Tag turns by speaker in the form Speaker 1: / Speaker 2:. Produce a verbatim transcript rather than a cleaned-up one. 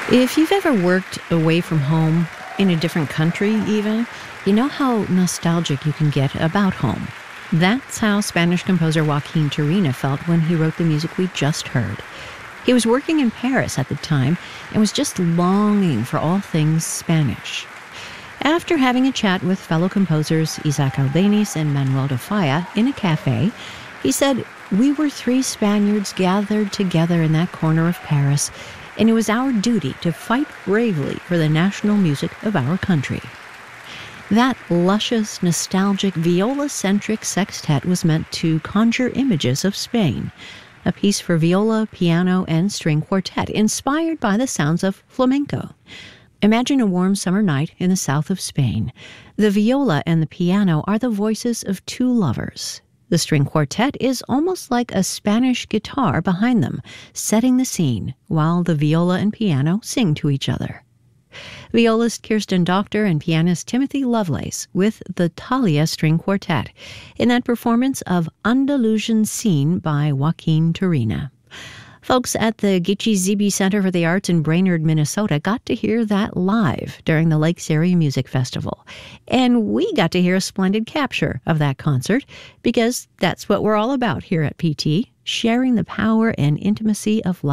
Speaker 1: If you've ever worked away from home, in a different country even, you know how nostalgic you can get about home. That's how Spanish composer Joaquin Turina felt when he wrote the music we just heard. He was working in Paris at the time and was just longing for all things Spanish. After having a chat with fellow composers Isaac Albéniz and Manuel de Falla in a cafe, he said, "We were three Spaniards gathered together in that corner of Paris, and it was our duty to fight bravely for the national music of our country." That luscious, nostalgic, viola-centric sextet was meant to conjure images of Spain, a piece for viola, piano, and string quartet, inspired by the sounds of flamenco. Imagine a warm summer night in the south of Spain. The viola and the piano are the voices of two lovers. The string quartet is almost like a Spanish guitar behind them, setting the scene, while the viola and piano sing to each other. Violist Kirsten Doctor and pianist Timothy Lovelace with the Thalia String Quartet in that performance of Andalusian Scene by Joaquin Turina. Folks at the Gitche Zebe Center for the Arts in Brainerd, Minnesota got to hear that live during the Lakes Area Music Festival. And we got to hear a splendid capture of that concert because that's what we're all about here at P T, sharing the power and intimacy of live